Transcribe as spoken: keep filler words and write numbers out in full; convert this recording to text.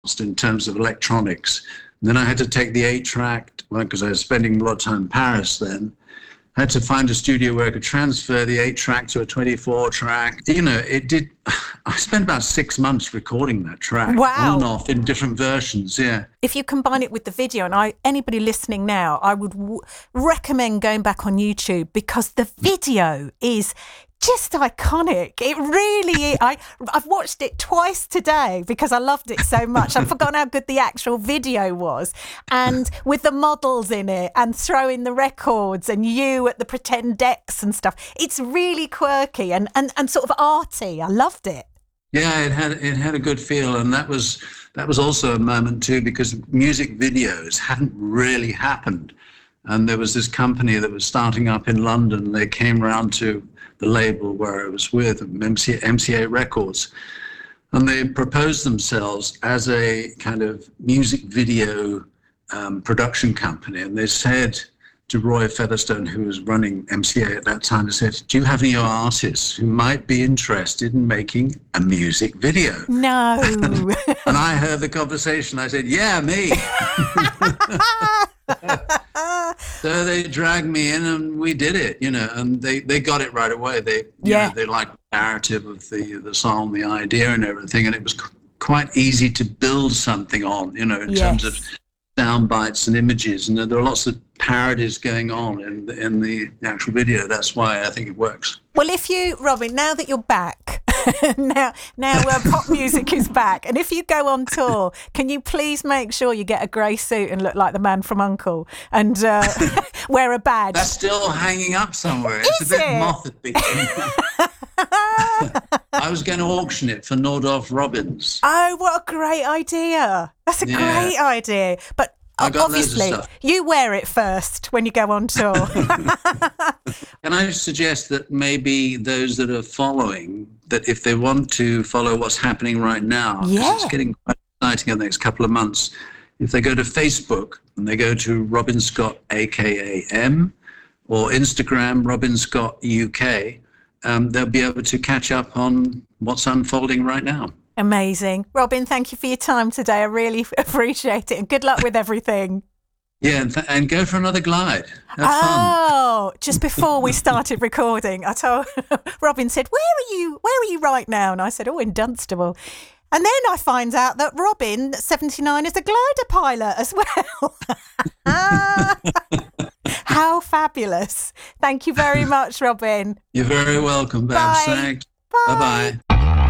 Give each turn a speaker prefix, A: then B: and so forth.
A: in terms of electronics. And then I had to take the eight track, well, because I was spending a lot of time in Paris then. I had to find a studio where I could transfer the eight track to a twenty-four track. You know, it did, I spent about six months recording that track.
B: Wow.
A: On and off in different versions, yeah.
B: If you combine it with the video, and I anybody listening now, I would w- recommend going back on YouTube because the video is just iconic. It really is. I, I've watched it twice today because I loved it so much. I've forgotten how good the actual video was. And with the models in it and throwing the records and you at the pretend decks and stuff, it's really quirky and, and, and sort of arty. I loved it.
A: Yeah, it had it had a good feel, and that was that was also a moment too because music videos hadn't really happened. And there was this company that was starting up in London. They came around to the label where I was with, M C A Records, and they proposed themselves as a kind of music video um, production company. And they said to Roy Featherstone, who was running M C A at that time, they said, do you have any artists who might be interested in making a music video?
B: No.
A: And I heard the conversation. I said, yeah, me. So they dragged me in and we did it, you know, and they, they got it right away. They,
B: yeah.
A: know, they liked the narrative of the, the song, the idea and everything. And it was c- quite easy to build something on, you know, in yes. terms of sound bites and images. And there are lots of parodies going on in the, in the actual video. That's why I think it works.
B: Well, if you, Robin, now that you're back, now now uh, pop music is back, and if you go on tour, can you please make sure you get a grey suit and look like the man from U.N.C L E and uh, wear a badge?
A: That's still hanging up somewhere. It's
B: is
A: a bit
B: it?
A: moth-y. I was going to auction it for Nordhoff Robbins.
B: Oh, what a great idea. That's a yeah. great idea. But obviously, you wear it first when you go on tour.
A: Can I suggest that maybe those that are following, that if they want to follow what's happening right now, because
B: yeah.
A: it's getting quite exciting in the next couple of months, if they go to Facebook and they go to Robin Scott, A K A M, or Instagram, Robin Scott U K, um, they'll be able to catch up on what's unfolding right now.
B: Amazing. Robin, thank you for your time today. I really appreciate it. And good luck with everything.
A: Yeah, and, th- and go for another glide. Have
B: oh,
A: fun.
B: Just before we started recording, I told Robin said, where are you? Where are you right now? And I said, oh, in Dunstable. And then I find out that Robin, seventy-nine, is a glider pilot as well. How fabulous. Thank you very much, Robin.
A: You're very welcome, Babs.
B: Bye.
A: Thanks.
B: Bye.
A: Bye-bye.